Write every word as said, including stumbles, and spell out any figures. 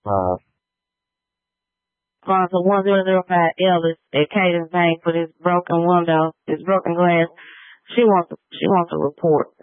Uh, Sponsor one zero zero five Ellis at Cadence Bank for this broken window, this broken glass. She wants, she wants a report.